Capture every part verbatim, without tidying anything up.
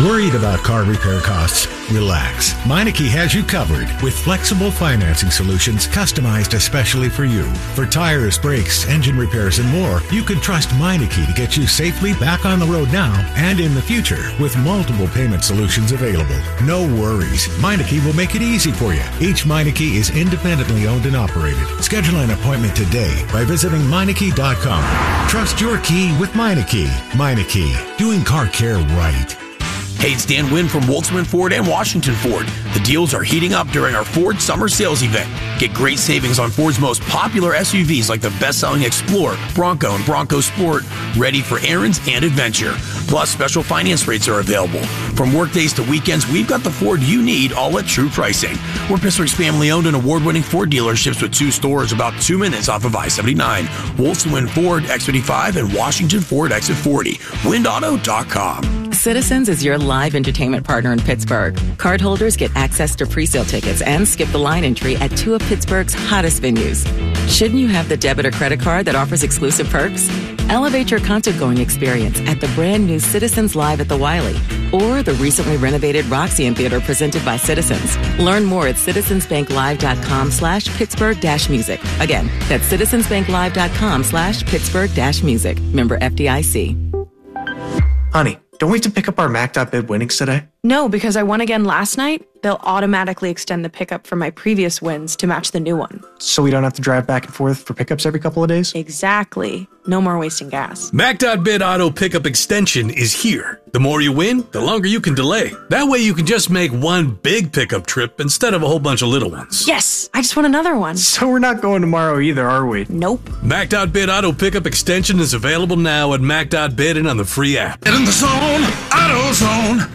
Worried about car repair costs? Relax. Meineke has you covered with flexible financing solutions customized especially for you. For tires, brakes, engine repairs, and more, you can trust Meineke to get you safely back on the road now and in the future with multiple payment solutions available. No worries. Meineke will make it easy for you. Each Meineke is independently owned and operated. Schedule an appointment today by visiting Meineke dot com. Trust your key with Meineke. Meineke, doing car care right. Hey, it's Dan Wynn from Woltzman Ford and Washington Ford. The deals are heating up during our Ford Summer Sales Event. Get great savings on Ford's most popular S U Vs like the best-selling Explorer, Bronco, and Bronco Sport, ready for errands and adventure. Plus, special finance rates are available. From workdays to weekends, we've got the Ford you need, all at true pricing. We're Pittsburgh's family-owned and award-winning Ford dealerships with two stores about two minutes off of I seventy-nine. Woltzman Ford, X fifty-five, and Washington Ford, Exit forty. wind auto dot com. Citizens is your live entertainment partner in Pittsburgh. Cardholders get access to pre-sale tickets and skip the line entry at two of Pittsburgh's hottest venues. Shouldn't you have the debit or credit card that offers exclusive perks? Elevate your concert-going experience at the brand new Citizens Live at the Wiley or the recently renovated Roxy Theater presented by Citizens. Learn more at citizensbanklive.com slash Pittsburgh dash music. Again, that's citizensbanklive.com slash Pittsburgh dash music. Member F D I C. Honey, don't we have to pick up our Mac.bid winnings today? No, because I won again last night. They'll automatically extend the pickup for my previous wins to match the new one. So we don't have to drive back and forth for pickups every couple of days? Exactly. No more wasting gas. Mac.bid Auto Pickup Extension is here. The more you win, the longer you can delay. That way you can just make one big pickup trip instead of a whole bunch of little ones. Yes! I just want another one. So we're not going tomorrow either, are we? Nope. Mac.bid Auto Pickup Extension is available now at Mac.bid and on the free app. Get in the zone, Auto Zone.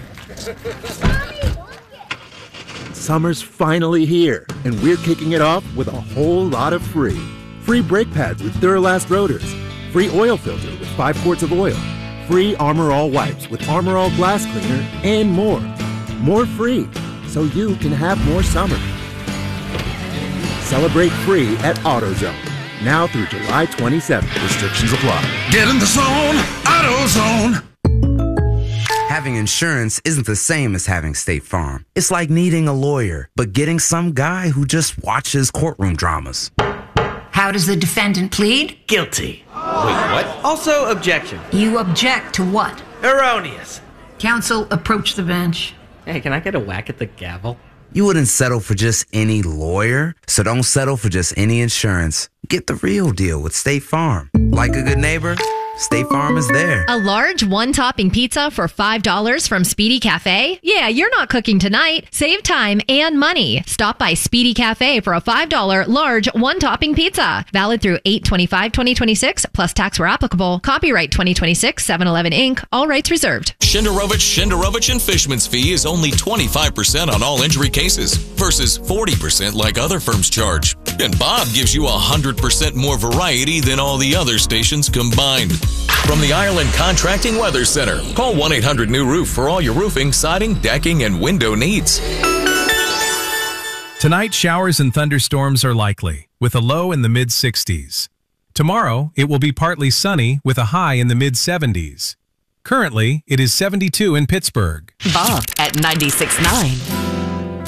Summer's finally here, and we're kicking it off with a whole lot of free. Free brake pads with Duralast rotors. Free oil filter with five quarts of oil. Free Armor All wipes with Armor All glass cleaner, and more. More free, so you can have more summer. Celebrate free at AutoZone. Now through July twenty-seventh. Restrictions apply. Get in the zone, AutoZone. Having insurance isn't the same as having State Farm. It's like needing a lawyer, but getting some guy who just watches courtroom dramas. How does the defendant plead? Guilty. Wait, what? Also, objection. You object to what? Erroneous. Counsel, approach the bench. Hey, can I get a whack at the gavel? You wouldn't settle for just any lawyer, so don't settle for just any insurance. Get the real deal with State Farm. Like a good neighbor, State Farm is there. A large one-topping pizza for five dollars from Speedy Cafe? Yeah, you're not cooking tonight. Save time and money. Stop by Speedy Cafe for a five dollar large one-topping pizza. Valid through eight twenty-five twenty twenty-six, plus tax where applicable. Copyright twenty twenty-six, seven eleven Incorporated. All rights reserved. Shenderovich, Shenderovich and Fishman's fee is only twenty-five percent on all injury cases versus forty percent like other firms charge. And Bob gives you one hundred percent more variety than all the other stations combined. From the Ireland Contracting Weather Center, call one eight hundred new roof for all your roofing, siding, decking, and window needs. Tonight, showers and thunderstorms are likely, with a low in the mid sixties. Tomorrow, it will be partly sunny with a high in the mid seventies. Currently, it is seventy-two in Pittsburgh. Bob at ninety-six point nine.